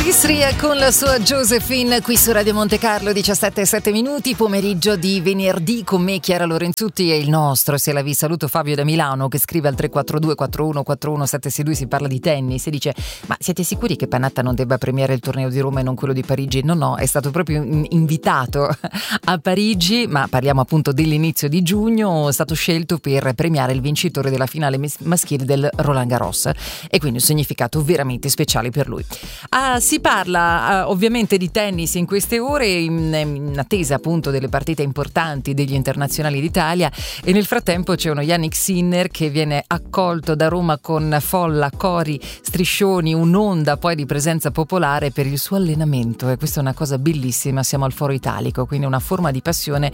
Istria con la sua Josephine qui su Radio Monte Carlo, 17:07, pomeriggio di venerdì, con me Chiara Lorenzutti e il nostro Se la vi. Saluto Fabio da Milano che scrive al 342 41 41 762. Si parla di tennis e dice: ma siete sicuri che Panatta non debba premiare il torneo di Roma e non quello di Parigi? No, è stato proprio invitato a Parigi, ma parliamo appunto dell'inizio di giugno. È stato scelto per premiare il vincitore della finale maschile del Roland Garros e quindi un significato veramente speciale per lui. Si parla ovviamente di tennis in queste ore, in attesa appunto delle partite importanti degli internazionali d'Italia, e nel frattempo c'è uno Jannik Sinner che viene accolto da Roma con folla, cori, striscioni, un'onda poi di presenza popolare per il suo allenamento, e questa è una cosa bellissima. Siamo al Foro Italico, quindi una forma di passione,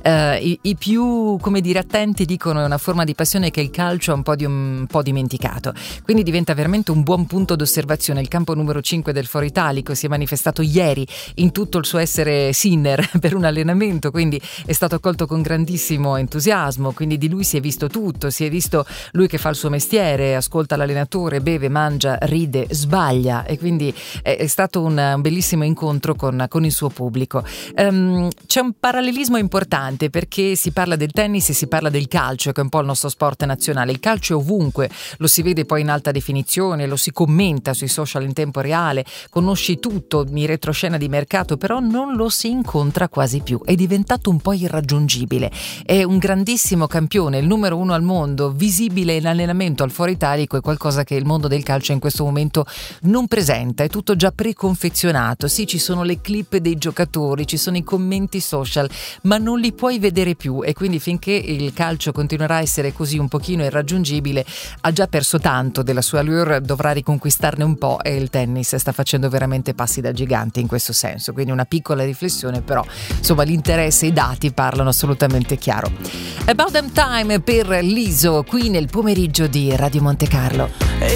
i più, come dire, attenti dicono è una forma di passione che il calcio ha un po' dimenticato, quindi diventa veramente un buon punto d'osservazione. Il campo numero 5 del Foro Italico si è manifestato ieri in tutto il suo essere Sinner per un allenamento, quindi è stato accolto con grandissimo entusiasmo. Quindi di lui si è visto tutto, si è visto lui che fa il suo mestiere, ascolta l'allenatore, beve, mangia, ride, sbaglia, e quindi è stato un bellissimo incontro con il suo pubblico. C'è un parallelismo importante perché si parla del tennis e si parla del calcio, che è un po' il nostro sport nazionale. Il calcio è ovunque, lo si vede poi in alta definizione, lo si commenta sui social in tempo reale, conosci tutto in retroscena di mercato, però non lo si incontra quasi più, è diventato un po' irraggiungibile. È un grandissimo campione, il numero 1 al mondo, visibile in allenamento al Foro Italico, è qualcosa che il mondo del calcio in questo momento non presenta, è tutto già preconfezionato. Sì, ci sono le clip dei giocatori, ci sono i commenti social, ma non li puoi vedere più, e quindi finché il calcio continuerà a essere così un pochino irraggiungibile, ha già perso tanto della sua allure, dovrà riconquistarne un po', e il tennis sta facendo veramente passi da gigante in questo senso. Quindi una piccola riflessione, però insomma l'interesse e i dati parlano assolutamente chiaro. About Them Time per l'ISO qui nel pomeriggio di Radio Monte Carlo.